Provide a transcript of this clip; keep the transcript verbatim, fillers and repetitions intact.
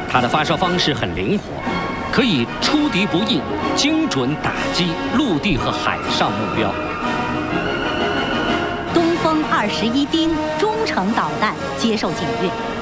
它的发射方式很灵活，可以出敌不意，精准打击陆地和海上目标。 东风二十一丁中程导弹接受检阅，